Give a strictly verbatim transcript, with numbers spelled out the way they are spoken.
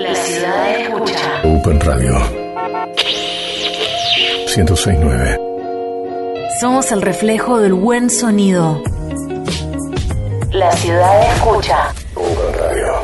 La ciudad escucha. Open Radio ciento seis punto nueve. Somos el reflejo del buen sonido. La ciudad escucha. Open Radio.